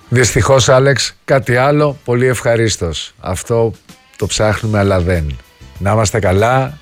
Δυστυχώς, Άλεξ, κάτι άλλο πολύ ευχαρίστως. Αυτό το ψάχνουμε, αλλά δεν. Να είμαστε καλά.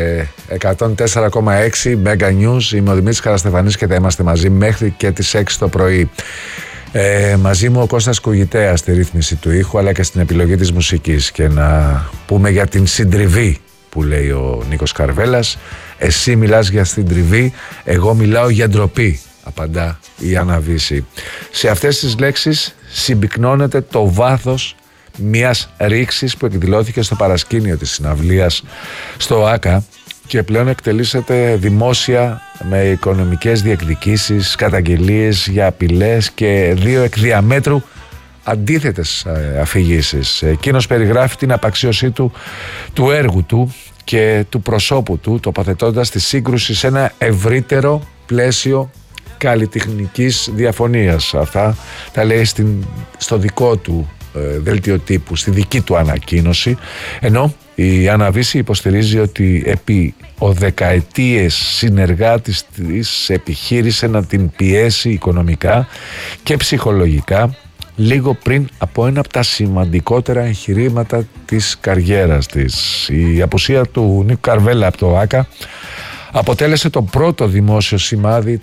104,6 Mega News. Είμαι ο Δημήτρης Καραστεφανής και θα είμαστε μαζί μέχρι και τις 6 το πρωί. Μαζί μου ο Κώστας Κουγητέας στη ρύθμιση του ήχου, αλλά και στην επιλογή της μουσικής. Και να πούμε για την συντριβή που λέει ο Νίκος Καρβέλας. Εσύ μιλάς για συντριβή, εγώ μιλάω για ντροπή, απαντά η Άννα Βύση. Σε αυτές τις λέξεις συμπυκνώνεται το βάθος μιας ρήξης που εκδηλώθηκε στο παρασκήνιο της συναυλίας στο ΆΚΑ και πλέον εκτελήσεται δημόσια με οικονομικές διεκδικήσεις, καταγγελίες για απειλές και 2 εκ διαμέτρου αντίθετες αφηγήσεις. Εκείνος περιγράφει την απαξίωσή του έργου του και του προσώπου του, τοποθετώντας τη σύγκρουση σε ένα ευρύτερο πλαίσιο καλλιτεχνικής διαφωνίας. Αυτά τα λέει στο δικό του δελτίο τύπου, στη δική του ανακοίνωση, ενώ η Άννα Βύση υποστηρίζει ότι επί δεκαετίες συνεργάτης της επιχείρησε να την πιέσει οικονομικά και ψυχολογικά λίγο πριν από ένα από τα σημαντικότερα εγχειρήματα της καριέρας της. Η απουσία του Νίκου Καρβέλα από το ΆΚΑ αποτέλεσε το πρώτο δημόσιο σημάδι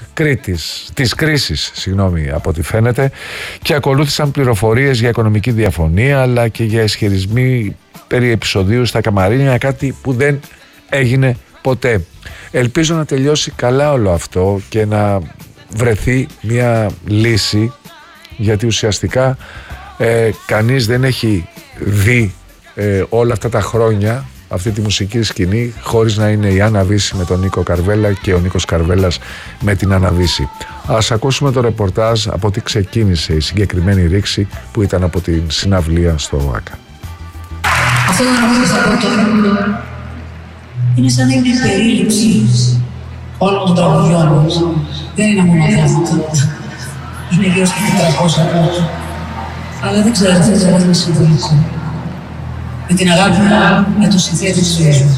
της κρίσης, από ό,τι φαίνεται, και ακολούθησαν πληροφορίες για οικονομική διαφωνία αλλά και για ισχυρισμοί περί επεισοδίου στα καμαρίνια, κάτι που δεν έγινε ποτέ. Ελπίζω να τελειώσει καλά όλο αυτό και να βρεθεί μια λύση, γιατί ουσιαστικά κανείς δεν έχει δει όλα αυτά τα χρόνια αυτή τη μουσική σκηνή χωρίς να είναι η Άννα Βύση με τον Νίκο Καρβέλα και ο Νίκος Καρβέλας με την Άννα Βύση. Ας ακούσουμε το ρεπορτάζ από ό,τι ξεκίνησε η συγκεκριμένη ρήξη που ήταν από την συναυλία στο ΆΚΑ. Αυτό το τραγούδι θα πω τώρα είναι σαν να είναι περίληψη όλων των τραγουδιών μας. Δεν είναι μονοδιάστατα. Είναι γύρω στα 400 αλλά δεν ξέρω, θα ήθελα να συμφωνήσω με την αγάπη μου, με το συνθέτη της ζωής μου.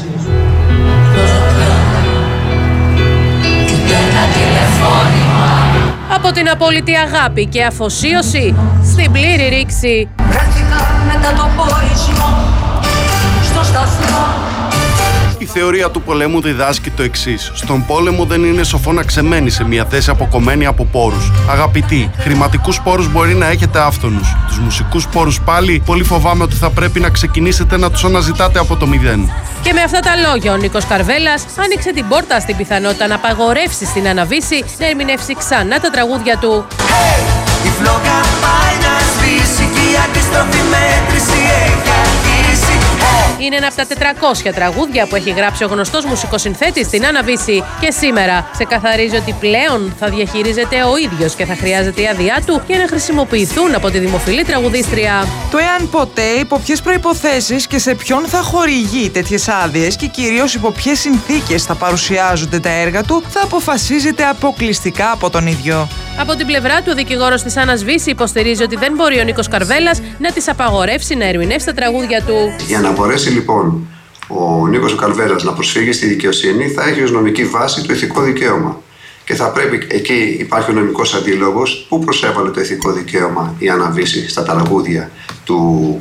Από την απόλυτη αγάπη και αφοσίωση στην πλήρη ρήξη. Μετά το πορισμό στο σταθμό. Η θεωρία του πολέμου διδάσκει το εξής: στον πόλεμο δεν είναι σοφό να ξεμένει σε μια θέση αποκομμένη από πόρους. Αγαπητοί, χρηματικούς πόρους μπορεί να έχετε άφθονους. Τους μουσικούς πόρους πάλι, πολύ φοβάμαι ότι θα πρέπει να ξεκινήσετε να τους αναζητάτε από το μηδέν. Και με αυτά τα λόγια, ο Νίκος Καρβέλας άνοιξε την πόρτα στην πιθανότητα να απαγορεύσει στην Άννα Βύση να ερμηνεύσει ξανά τα τραγούδια του. Η φλόγα πάει να σβήσει και η αντίστροφη μέτρηση έχει αρχίσει. Είναι ένα από τα 400 τραγούδια που έχει γράψει ο γνωστός μουσικοσυνθέτης στην Άννα Βύση και σήμερα ξεκαθαρίζει ότι πλέον θα διαχειρίζεται ο ίδιος και θα χρειάζεται η άδειά του για να χρησιμοποιηθούν από τη δημοφιλή τραγουδίστρια. Το εάν ποτέ, υπό ποιες προϋποθέσεις και σε ποιον θα χορηγεί τέτοιες άδειες και κυρίως υπό ποιες συνθήκες θα παρουσιάζονται τα έργα του θα αποφασίζεται αποκλειστικά από τον ίδιο. Από την πλευρά του, ο δικηγόρος της Άννας Βύση υποστηρίζει ότι δεν μπορεί ο Νίκος Καρβέλας να της απαγορεύσει να ερμηνεύσει τα τραγούδια του. Για να μπορέσει λοιπόν ο Νίκος Καρβέλας να προσφύγει στη δικαιοσύνη, θα έχει ως νομική βάση το ηθικό δικαίωμα. Και θα πρέπει, εκεί υπάρχει ο νομικός αντίλογος, που προσέβαλε το ηθικό δικαίωμα η Άννα Βύση στα τραγούδια του